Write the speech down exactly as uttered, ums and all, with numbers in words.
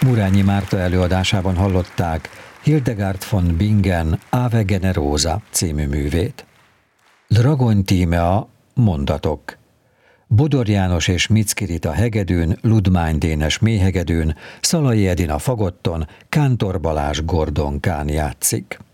Murányi Márta előadásában hallották Hildegard von Bingen Ave Generosa című művét. Dragony Tímea mondatok. Bodor János és Micki Rita hegedűn, Ludmány Dénes méhegedűn, Szalai Edina fagotton, Kántor Balázs gordonkán játszik.